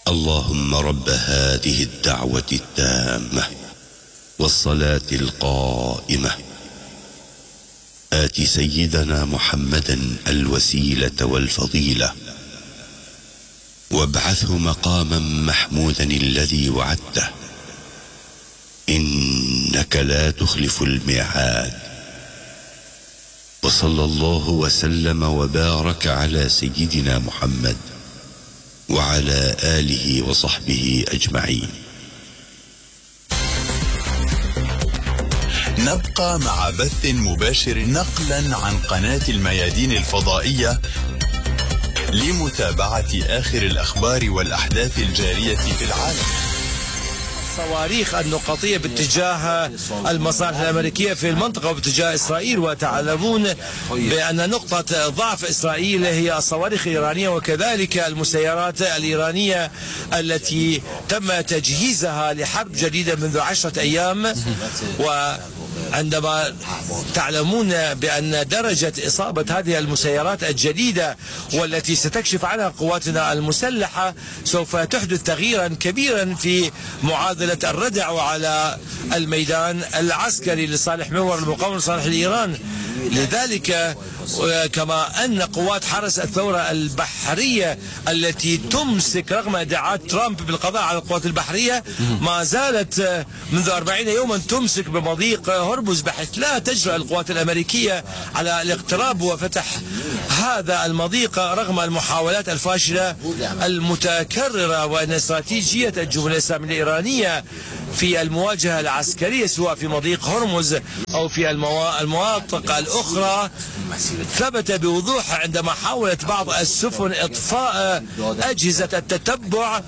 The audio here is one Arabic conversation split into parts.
اللهم رب هذه الدعوة التامة والصلاة القائمة آت سيدنا محمدا الوسيلة والفضيلة وابعثه مقاما محمودا الذي وعدته إنك لا تخلف الميعاد. وصلى الله وسلم وبارك على سيدنا محمد وعلى آله وصحبه أجمعين. نبقى مع بث مباشر نقلا عن قناة الميادين الفضائية لمتابعة آخر الأخبار والأحداث الجارية في العالم. الصواريخ النقطية باتجاه المصالح الأمريكية في المنطقة وباتجاه إسرائيل، وتعلمون بأن نقطة ضعف إسرائيل هي الصواريخ الإيرانية وكذلك المسيرات الإيرانية التي تم تجهيزها لحرب جديدة منذ 10 أيام. وعندما تعلمون بأن درجة إصابة هذه المسيرات الجديدة والتي ستكشف عنها قواتنا المسلحة سوف تحدث تغييرا كبيرا في معادلة الردع على الميدان العسكري لصالح محور المقاومة لصالح الإيران. لذلك كما أن قوات حرس الثورة البحرية التي تمسك رغم ادعاءات ترامب بالقضاء على القوات البحرية ما زالت منذ 40 يوما تمسك بمضيق هرمز بحيث لا تجرؤ القوات الأمريكية على الاقتراب وفتح هذا المضيق رغم المحاولات الفاشلة المتكررة. وأن استراتيجية الجمهورية الإسلامية الإيرانية في المواجهة العسكرية سواء في مضيق هرمز أو في المناطق الأخرى ثبت بوضوح عندما حاولت بعض السفن إطفاء أجهزة التتبع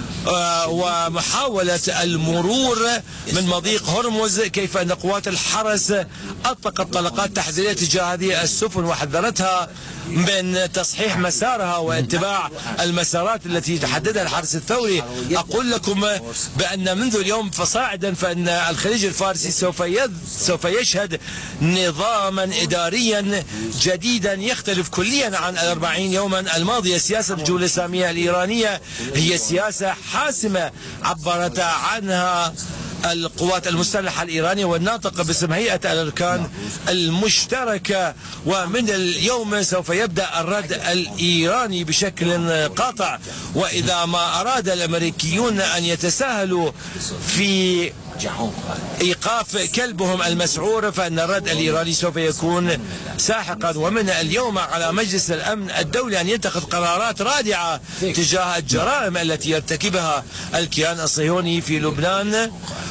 ومحاولة المرور من مضيق هرمز، كيف أن قوات الحرس أطلقت طلقات تحذيرية تجاه هذه السفن وحذرتها من تصحيح مسارها واتباع المسارات التي تحددها الحرس الثوري. أقول لكم بأن منذ اليوم فصاعدا فإن الخليج الفارسي سوف يشهد نظاما إداريا جديدا يختلف كليا عن 40 يوما الماضية. سياسة الجمهورية الإسلامية الإيرانية هي سياسة حاسمة عبرت عنها القوات المسلحة الإيرانية والناطقة باسم هيئة الأركان المشتركة. ومن اليوم سوف يبدأ الرد الإيراني بشكل قاطع، وإذا ما أراد الأمريكيون أن يتساهلوا في إيقاف كلبهم المسعور فإن الرد الإيراني سوف يكون ساحقا. ومن اليوم على مجلس الأمن الدولي أن يتخذ قرارات رادعة تجاه الجرائم التي يرتكبها الكيان الصهيوني في لبنان،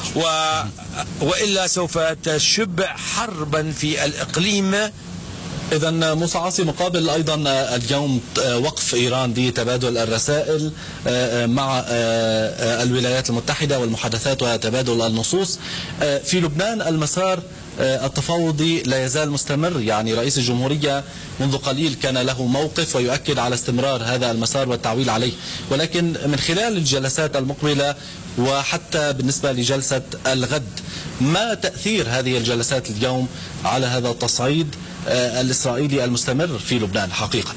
وإلا سوف تشب حربا في الإقليم. إذا موسى عاصي، مقابل أيضا اليوم وقف إيران لتبادل الرسائل مع الولايات المتحدة والمحادثات وتبادل النصوص في لبنان، المسار التفاوضي لا يزال مستمر. يعني رئيس الجمهورية منذ قليل كان له موقف ويؤكد على استمرار هذا المسار والتعويل عليه، ولكن من خلال الجلسات المقبلة وحتى بالنسبة لجلسة الغد، ما تأثير هذه الجلسات اليوم على هذا التصعيد الإسرائيلي المستمر في لبنان حقيقة؟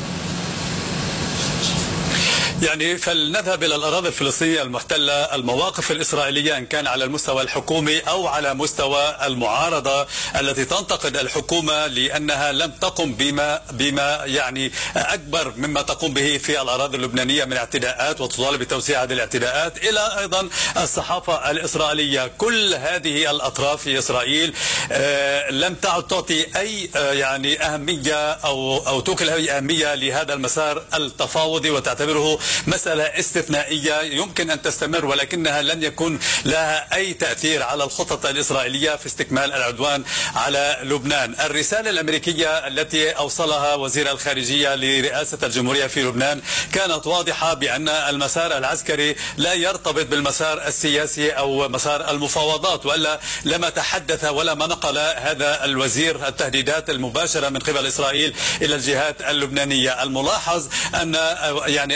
يعني فلنذهب إلى الأراضي الفلسطينية المحتلة. المواقف الإسرائيلية إن كان على المستوى الحكومي أو على مستوى المعارضة التي تنتقد الحكومة لأنها لم تقم بما يعني أكبر مما تقوم به في الأراضي اللبنانية من اعتداءات وتطالب بتوسيع هذه الاعتداءات، إلى أيضا الصحافة الإسرائيلية. كل هذه الأطراف في إسرائيل لم تعد تعطي أي يعني أهمية أو توكل أي أهمية لهذا المسار التفاوضي وتعتبره مسألة استثنائية يمكن أن تستمر، ولكنها لن يكون لها أي تأثير على الخطط الإسرائيلية في استكمال العدوان على لبنان. الرسالة الأمريكية التي أوصلها وزير الخارجية لرئاسة الجمهورية في لبنان كانت واضحة بأن المسار العسكري لا يرتبط بالمسار السياسي أو مسار المفاوضات، وإلا لما تحدث ولما نقل هذا الوزير التهديدات المباشرة من قبل إسرائيل إلى الجهات اللبنانية. الملاحظ أن يعني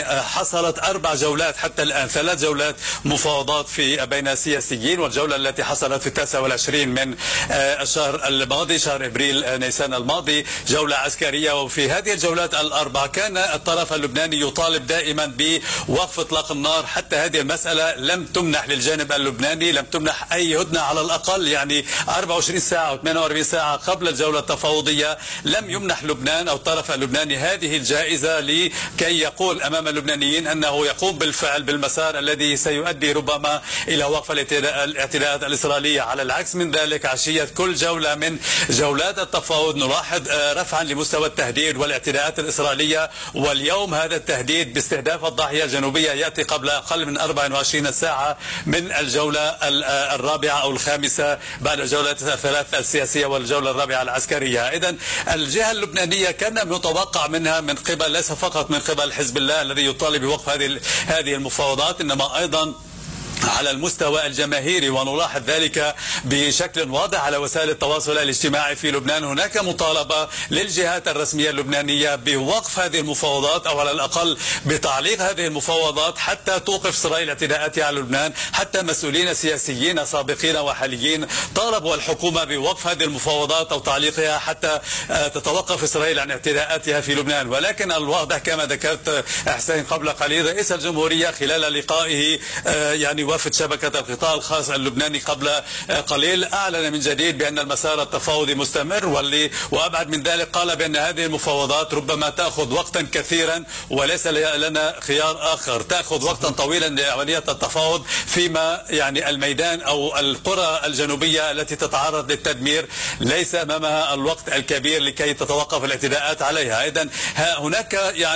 حصلت 4 جولات حتى الآن، 3 جولات مفاوضات بين السياسيين، والجولة التي حصلت في 29 من الشهر الماضي، شهر ابريل نيسان الماضي، جولة عسكرية. وفي هذه الجولات ال4 كان الطرف اللبناني يطالب دائما بوقف اطلاق النار. حتى هذه المسألة لم تمنح للجانب اللبناني، لم تمنح اي هدنة على الاقل، يعني 24 ساعة او 48 ساعة قبل الجولة التفاوضية لم يمنح لبنان او الطرف اللبناني هذه الجائزة لكي يقول امام اللبنانيين انه يقوم بالفعل بالمسار الذي سيؤدي ربما الى وقف الاعتداءات الاسرائيلية. على العكس من ذلك، عشية كل جولة من جولات التفاوض نلاحظ رفعا لمستوى التهديد والاعتداءات الإسرائيلية، واليوم هذا التهديد باستهداف الضاحية الجنوبية يأتي قبل أقل من 24 ساعة من الجولة الرابعة أو الخامسة بعد الجولات الثلاث السياسية والجولة الرابعة العسكرية. إذن الجهة اللبنانية كان متوقع منها من قبل، ليس فقط من قبل حزب الله الذي يطالب بوقف هذه المفاوضات، إنما أيضا على المستوى الجماهيري، ونلاحظ ذلك بشكل واضح على وسائل التواصل الاجتماعي في لبنان. هناك مطالبة للجهات الرسمية اللبنانية بوقف هذه المفاوضات، أو على الأقل بتعليق هذه المفاوضات حتى توقف إسرائيل اعتداءاتها على لبنان. حتى مسؤولين سياسيين سابقين وحاليين طالبوا الحكومة بوقف هذه المفاوضات أو تعليقها حتى تتوقف إسرائيل عن اعتداءاتها في لبنان. ولكن الواضح كما ذكرت حسين قبل قليل، رئيس الجمهورية خلال لقائه يعني وفد شبكة القطاع الخاص اللبناني قبل قليل أعلن من جديد بأن المسار التفاوضي مستمر، وأبعد من ذلك قال بأن هذه المفاوضات ربما تأخذ وقتا كثيرا وليس لنا خيار آخر، تأخذ وقتا طويلا لعملية التفاوض، فيما يعني الميدان أو القرى الجنوبية التي تتعرض للتدمير ليس أمامها الوقت الكبير لكي تتوقف الاعتداءات عليها. إذن هناك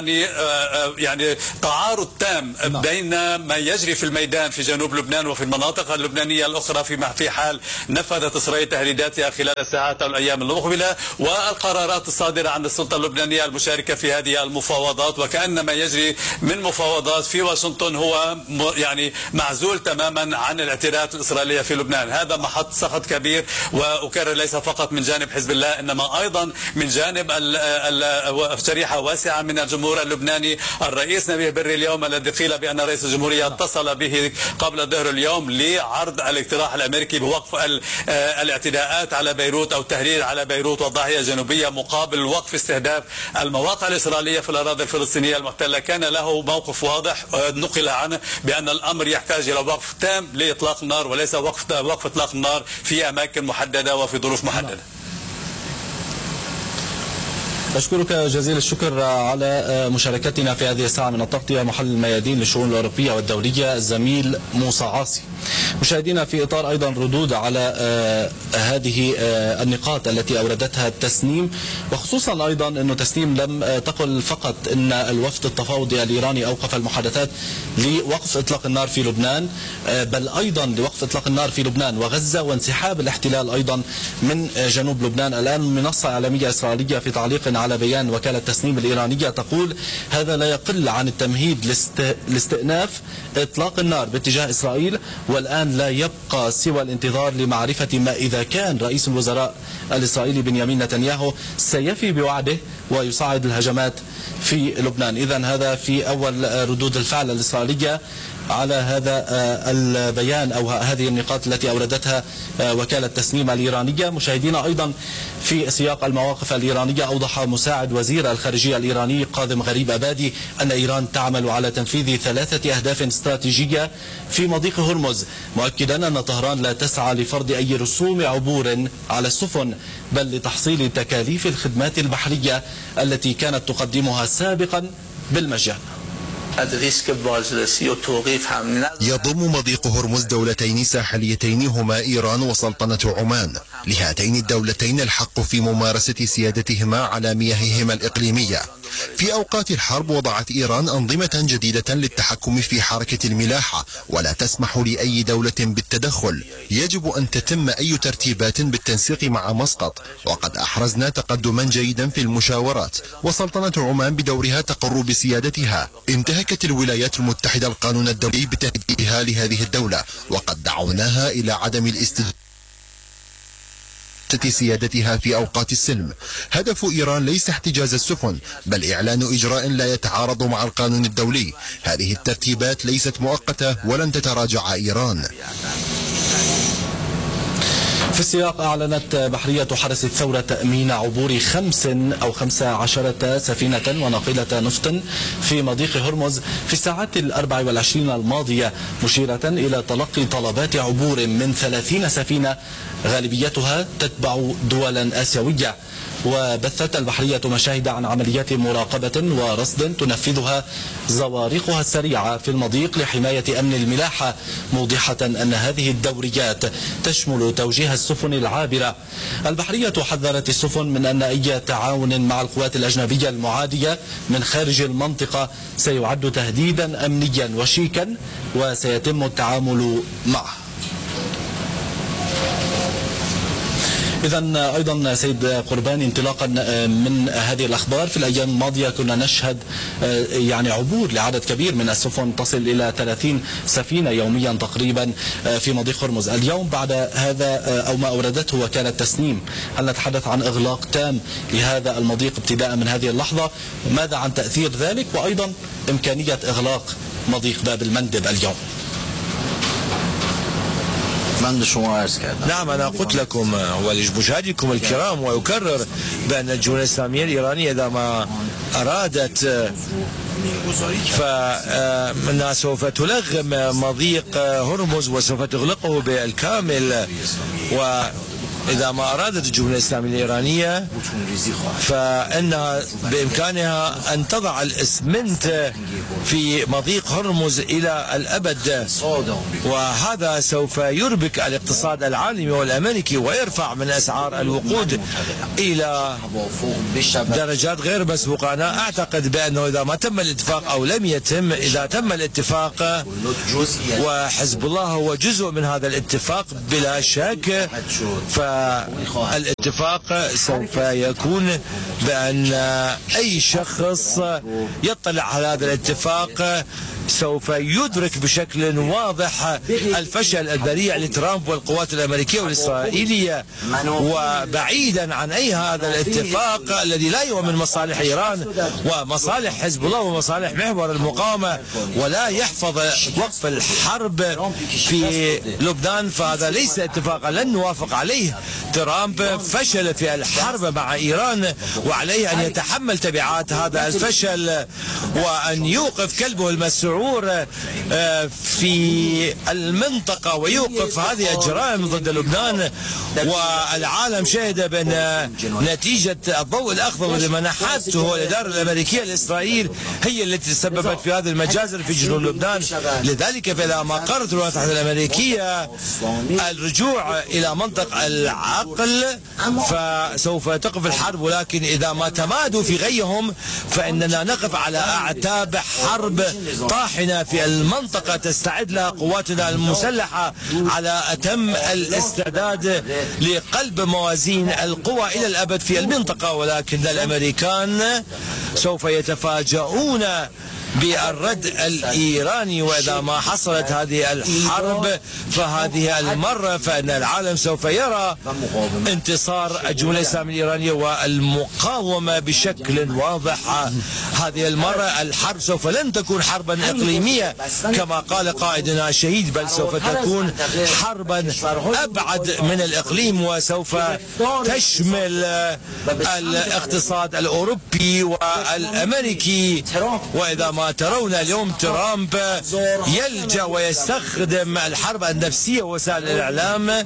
يعني تعارض تام بين ما يجري في الميدان في جنوب لبنان وفي المناطق اللبنانية الأخرى في حال نفذت إسرائيل تهديداتها خلال الساعات أو الأيام المقبلة، والقرارات الصادرة عن السلطة اللبنانية المشاركة في هذه المفاوضات. وكأن ما يجري من مفاوضات في واشنطن هو يعني معزول تماما عن الاعتداءات الإسرائيلية في لبنان. هذا محط سخط كبير، وأكرر ليس فقط من جانب حزب الله إنما أيضا من جانب شريحة واسعة من الجمهور اللبناني. الرئيس نبيه بري اليوم الذي قيل بأن رئيس الجمهورية اتصل به قبل ظهر اليوم لعرض الاقتراح الامريكي بوقف الاعتداءات على بيروت او التهديد على بيروت والضاحيه الجنوبيه مقابل وقف استهداف المواقع الاسرائيليه في الاراضي الفلسطينيه المحتله، كان له موقف واضح نقل عنه بان الامر يحتاج الى وقف تام لاطلاق النار وليس وقف اطلاق النار في اماكن محدده وفي ظروف محدده. أشكرك جزيل الشكر على مشاركتنا في هذه الساعة من التغطية، محل الميادين للشؤون الأوروبية والدولية الزميل موسى عاصي. مشاهدينا، في إطار أيضا ردود على هذه النقاط التي أوردتها التسنيم، وخصوصا أيضا أنه تسنيم لم تقل فقط أن الوفد التفاوضي الإيراني أوقف المحادثات لوقف إطلاق النار في لبنان، بل أيضا لوقف إطلاق النار في لبنان وغزة وانسحاب الاحتلال أيضا من جنوب لبنان. الآن منصة إعلامية إسرائيلية في تعليق على بيان وكالة تسنيم الإيرانية تقول هذا لا يقل عن التمهيد لاستئناف إطلاق النار باتجاه إسرائيل، والآن لا يبقى سوى الانتظار لمعرفة ما إذا كان رئيس الوزراء الإسرائيلي بنيامين نتنياهو سيفي بوعده ويصعد الهجمات في لبنان. إذن هذا في أول ردود الفعل الإسرائيلية على هذا البيان أو هذه النقاط التي أوردتها وكالة تسنيم الإيرانية. مشاهدينا، أيضا في سياق المواقف الإيرانية، أوضح مساعد وزير الخارجية الإيراني قاذم غريب أبادي أن إيران تعمل على تنفيذ 3 أهداف استراتيجية في مضيق هرمز، مؤكدا أن طهران لا تسعى لفرض أي رسوم عبور على السفن، بل لتحصيل تكاليف الخدمات البحرية التي كانت تقدمها سابقا بالمجان. يضم مضيق هرمز دولتين ساحليتين هما إيران وسلطنة عمان. لهاتين الدولتين الحق في ممارسة سيادتهما على مياههما الإقليمية. في أوقات الحرب وضعت إيران أنظمة جديدة للتحكم في حركة الملاحة، ولا تسمح لأي دولة بالتدخل. يجب أن تتم أي ترتيبات بالتنسيق مع مسقط، وقد أحرزنا تقدما جيدا في المشاورات، وسلطنة عمان بدورها تقر بسيادتها. انتهكت الولايات المتحدة القانون الدولي بتهديدها لهذه الدولة، وقد دعوناها إلى عدم الاستجابة ممارسة سيادتها في أوقات السلم. هدف إيران ليس احتجاز السفن، بل إعلان إجراء لا يتعارض مع القانون الدولي. هذه الترتيبات ليست مؤقتة ولن تتراجع إيران. في السياق أعلنت بحرية حرس الثورة تأمين عبور 15 سفينة وناقلة نفط في مضيق هرمز في الساعات 24 الماضية، مشيرة إلى تلقي طلبات عبور من 30 سفينة غالبيتها تتبع دولا آسيوية. وبثت البحرية مشاهد عن عمليات مراقبة ورصد تنفذها زوارقها السريعة في المضيق لحماية أمن الملاحة، موضحة أن هذه الدوريات تشمل توجيه السفن العابرة. البحرية حذرت السفن من أن أي تعاون مع القوات الأجنبية المعادية من خارج المنطقة سيعد تهديدا أمنيا وشيكا وسيتم التعامل معه. إذا أيضا سيد قربان، انطلاقا من هذه الأخبار، في الأيام الماضية كنا نشهد يعني عبور لعدد كبير من السفن تصل إلى 30 سفينة يوميا تقريبا في مضيق هرمز. اليوم بعد هذا أو ما أوردته وكالة تسنيم، هل نتحدث عن إغلاق تام لهذا المضيق ابتداء من هذه اللحظة؟ ماذا عن تأثير ذلك وأيضا إمكانية إغلاق مضيق باب المندب اليوم؟ نعم، أنا قلت لكم ولمشاهديكم الكرام ويكرر بأن الجمهورية الإسلامية الإيرانية إذا ما أرادت فإنها سوف تلغم مضيق هرمز وسوف تغلقه بالكامل. وإذا ما أرادت الجمهورية الإسلامية الإيرانية فإنها بإمكانها أن تضع الإسمنت في مضيق هرمز إلى الأبد، وهذا سوف يربك الاقتصاد العالمي والأمريكي ويرفع من أسعار الوقود إلى درجات غير مسبوقة. أنا أعتقد بأنه إذا ما تم الاتفاق أو لم يتم، إذا تم الاتفاق وحزب الله هو جزء من هذا الاتفاق بلا شك، فالاتفاق سوف يكون بأن أي شخص يطلع على هذا الاتفاق سوف يدرك بشكل واضح الفشل الذريع لترامب والقوات الأمريكية والإسرائيلية. وبعيدا عن أي هذا الاتفاق الذي لا يؤمن مصالح إيران ومصالح حزب الله ومصالح محور المقاومة ولا يحفظ وقف الحرب في لبنان، فهذا ليس اتفاقا لن نوافق عليه. ترامب فشل في الحرب مع إيران وعليه أن يتحمل تبعات هذا الفشل وأن يوقف كلبه المسعور في المنطقة ويوقف هذه الجرائم ضد لبنان. والعالم شهد بأن نتيجة الضوء الأخضر الذي منحته الإدارة الأمريكية لإسرائيل هي التي تسببت في هذه المجازر في جنوب لبنان. لذلك فإذا ما قررت الولايات المتحدة الأمريكية الرجوع إلى منطق العقل فسوف تقف الحرب، ولكن إذا ما تمادوا في غيهم فإننا نقف على أعتاب حرب طاحنة في المنطقة تستعد لها قواتنا المسلحة على أتم الاستعداد لقلب موازين القوى إلى الأبد في المنطقة. ولكن الأمريكان سوف يتفاجؤون بالرد الإيراني، وإذا ما حصلت هذه الحرب فهذه المرة فإن العالم سوف يرى انتصار الجمهورية الإسلامية الإيرانية والمقاومة بشكل واضح. هذه المرة الحرب سوف لن تكون حربا إقليمية كما قال قائدنا الشهيد، بل سوف تكون حربا أبعد من الإقليم وسوف تشمل الاقتصاد الأوروبي والأمريكي. وإذا ما ترون اليوم ترامب يلجأ ويستخدم الحرب النفسية ووسائل الإعلام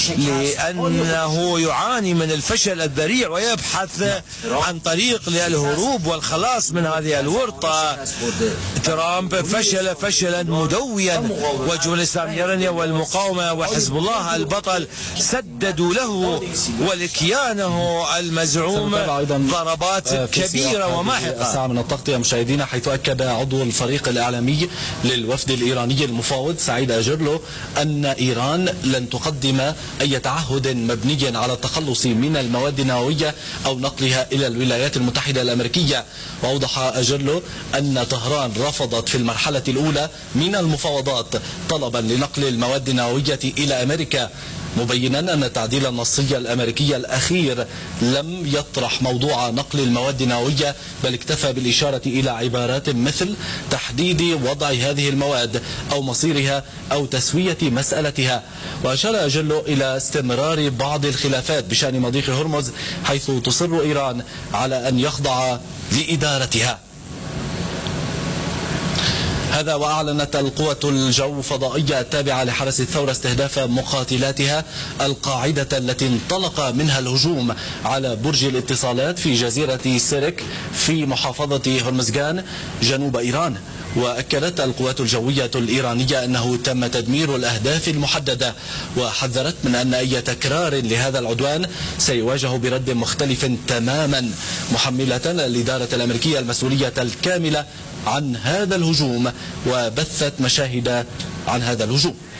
لأنه يعاني من الفشل الذريع ويبحث عن طريق للهروب والخلاص من هذه الورطة. ترامب فشل فشلا مدويا، والجمهورية الإسلامية الإيرانية والمقاومة وحزب الله البطل سددوا له ولكيانه المزعوم ضربات كبيرة وماحقة. ساعة من التغطية مشاهدينا، حيث أكد عضو الفريق الإعلامي للوفد الإيراني المفاوض سعيد أجرلو أن إيران لن تقدم أي تعهد مبني على التخلص من المواد النووية أو نقلها إلى الولايات المتحدة الأمريكية. وأوضح أجرلو أن طهران رفضت في المرحلة الأولى من المفاوضات طلبا لنقل المواد النووية إلى أمريكا، مبينا أن التعديل النصي الأمريكي الأخير لم يطرح موضوع نقل المواد النووية، بل اكتفى بالإشارة إلى عبارات مثل تحديد وضع هذه المواد أو مصيرها أو تسوية مسألتها. وأشار جيلو إلى استمرار بعض الخلافات بشأن مضيق هرمز، حيث تصر إيران على أن يخضع لإدارتها. هذا وأعلنت القوة الجو فضائية التابعة لحرس الثورة استهداف مقاتلاتها القاعدة التي انطلق منها الهجوم على برج الاتصالات في جزيرة سيرك في محافظة هرمزغان جنوب إيران. وأكدت القوات الجوية الإيرانية أنه تم تدمير الأهداف المحددة، وحذرت من أن أي تكرار لهذا العدوان سيواجه برد مختلف تماما، محملة الإدارة الأمريكية المسؤولية الكاملة عن هذا الهجوم، وبثت مشاهد عن هذا الهجوم.